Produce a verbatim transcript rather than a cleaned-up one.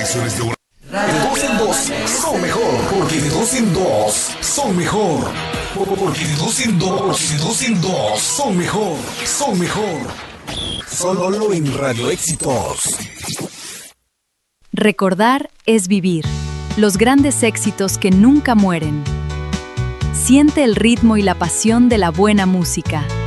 estaciones de de dos en dos son mejor, porque de dos en dos son mejor. Porque de dos en dos, de dos en dos son mejor, son mejor. Solo en Radio Éxitos. Recordar es vivir. Los grandes éxitos que nunca mueren. Siente el ritmo y la pasión de la buena música.